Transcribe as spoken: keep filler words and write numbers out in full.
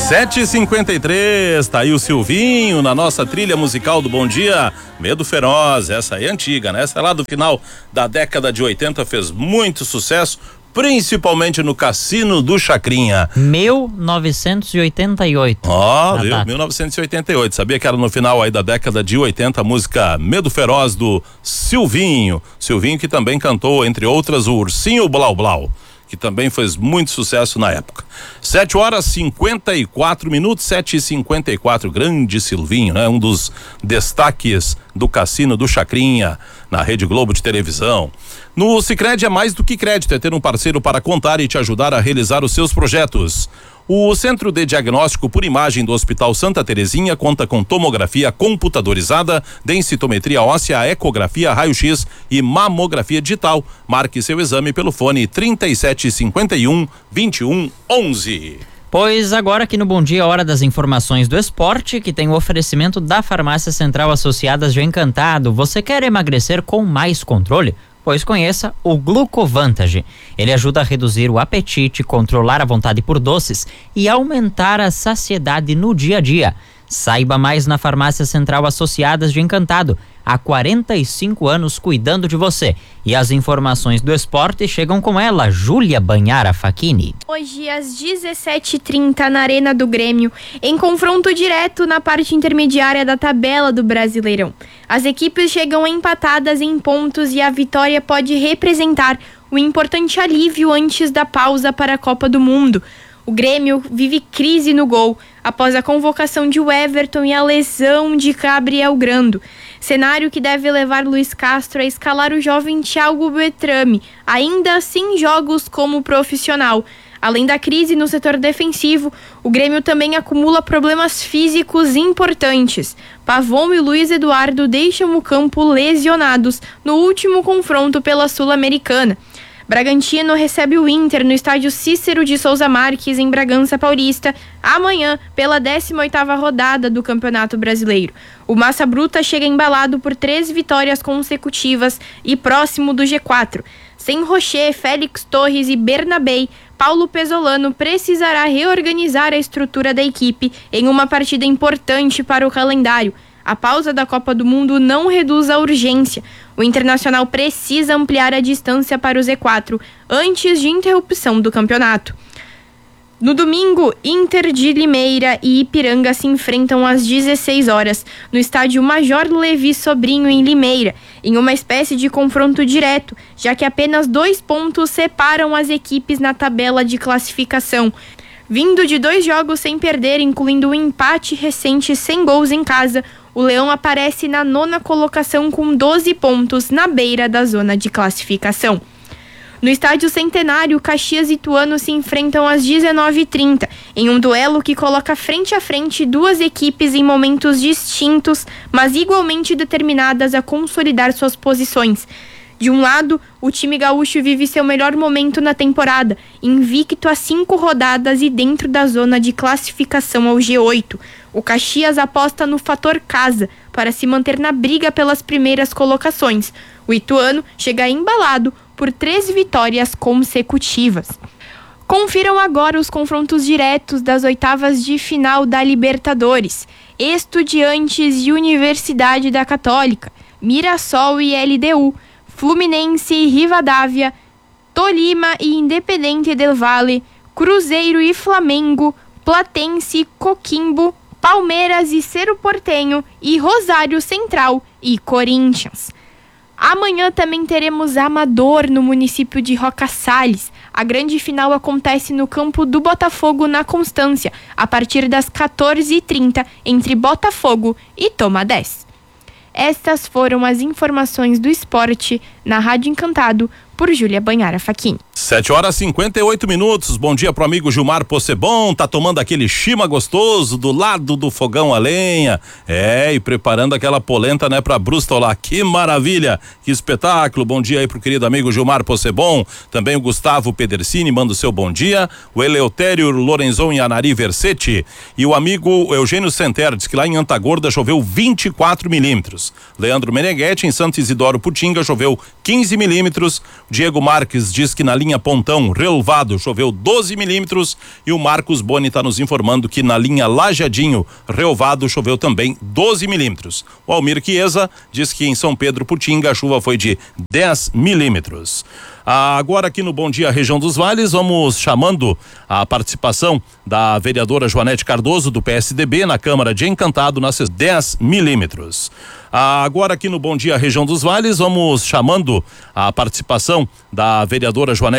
sete e cinquenta e três, tá aí o Silvinho na nossa trilha musical do Bom Dia. Medo Feroz, essa aí é antiga, né? Essa é lá do final da década de oitenta, fez muito sucesso, principalmente no Cassino do Chacrinha. mil novecentos e oitenta e oito. Ó, oh, viu? mil novecentos e oitenta e oito. Sabia que era no final aí da década de oitenta, a música Medo Feroz do Silvinho. Silvinho que também cantou, entre outras, o Ursinho Blau Blau, que também fez muito sucesso na época. sete horas e cinquenta e quatro minutos, sete e cinquenta e quatro, grande Silvinho, né? Um dos destaques do Cassino do Chacrinha, na Rede Globo de televisão. No Sicredi é mais do que crédito, é ter um parceiro para contar e te ajudar a realizar os seus projetos. O Centro de Diagnóstico por Imagem do Hospital Santa Terezinha conta com tomografia computadorizada, densitometria óssea, ecografia, raio-x e mamografia digital. Marque seu exame pelo fone trinta e sete cinquenta e um, vinte e um onze. Pois agora aqui no Bom Dia, hora das informações do esporte, que tem o oferecimento da Farmácia Central Associadas de Encantado. Você quer emagrecer com mais controle? Pois conheça o Glucovantage. Ele ajuda a reduzir o apetite, controlar a vontade por doces e aumentar a saciedade no dia a dia. Saiba mais na Farmácia Central Associadas de Encantado. Há quarenta e cinco anos cuidando de você. E as informações do esporte chegam com ela, Júlia Banhara Facchini. Hoje às dezessete e trinta na Arena do Grêmio, em confronto direto na parte intermediária da tabela do Brasileirão. As equipes chegam empatadas em pontos e a vitória pode representar um importante alívio antes da pausa para a Copa do Mundo. O Grêmio vive crise no gol após a convocação de Everton e a lesão de Gabriel Grando. Cenário que deve levar Luiz Castro a escalar o jovem Thiago Beltrame, ainda sem jogos como profissional. Além da crise no setor defensivo, o Grêmio também acumula problemas físicos importantes. Pavon e Luiz Eduardo deixam o campo lesionados no último confronto pela Sul-Americana. Bragantino recebe o Inter no estádio Cícero de Souza Marques, em Bragança Paulista, amanhã, pela décima oitava rodada do Campeonato Brasileiro. O Massa Bruta chega embalado por três vitórias consecutivas e próximo do G quatro. Sem Rocher, Félix Torres e Bernabei, Paulo Pesolano precisará reorganizar a estrutura da equipe em uma partida importante para o calendário. A pausa da Copa do Mundo não reduz a urgência. O Internacional precisa ampliar a distância para o Z quatro antes de interrupção do campeonato. No domingo, Inter de Limeira e Ipiranga se enfrentam às dezesseis horas no estádio Major Levi Sobrinho, em Limeira, em uma espécie de confronto direto, já que apenas dois pontos separam as equipes na tabela de classificação. Vindo de dois jogos sem perder, incluindo um empate recente sem gols em casa, o Leão aparece na nona colocação com doze pontos na beira da zona de classificação. No estádio Centenário, Caxias e Ituano se enfrentam às dezenove e trinta, em um duelo que coloca frente a frente duas equipes em momentos distintos, mas igualmente determinadas a consolidar suas posições. De um lado, o time gaúcho vive seu melhor momento na temporada, invicto a cinco rodadas e dentro da zona de classificação ao G oito. O Caxias aposta no fator casa para se manter na briga pelas primeiras colocações. O Ituano chega embalado por três vitórias consecutivas. Confiram agora os confrontos diretos das oitavas de final da Libertadores. Estudiantes e Universidade da Católica, Mirassol e L D U, Fluminense e Rivadavia, Tolima e Independente del Valle, Cruzeiro e Flamengo, Platense e Coquimbo, Palmeiras e Cerro Porteño e Rosário Central e Corinthians. Amanhã também teremos Amador no município de Roca Salles. A grande final acontece no campo do Botafogo, na Constância, a partir das quatorze e trinta, entre Botafogo e Toma dez. Estas foram as informações do esporte na Rádio Encantado, por Júlia Banhara Facchini. sete horas e cinquenta e oito minutos. Bom dia pro amigo Gilmar Possebon. Tá tomando aquele chima gostoso do lado do fogão a lenha. É, e preparando aquela polenta, né, pra Brustol lá. Que maravilha, que espetáculo. Bom dia aí pro querido amigo Gilmar Possebon. Também o Gustavo Pedercini manda o seu bom dia. O Eleutério Lorenzon em Anari Versetti. E o amigo Eugênio Senter diz que lá em Antagorda choveu vinte e quatro milímetros. Leandro Meneghetti em Santo Isidoro Putinga choveu quinze milímetros. Diego Marques diz que na linha linha Pontão, Relvado, choveu doze milímetros e o Marcos Boni está nos informando que na linha Lajadinho, Relvado, choveu também doze milímetros. O Almir Chiesa diz que em São Pedro Putinga a chuva foi de dez milímetros. Agora aqui no Bom Dia Região dos Vales, vamos chamando a participação da vereadora Joanete Cardoso do P S D B na Câmara de Encantado nas dez milímetros. Agora aqui no Bom Dia Região dos Vales, vamos chamando a participação da vereadora Joanete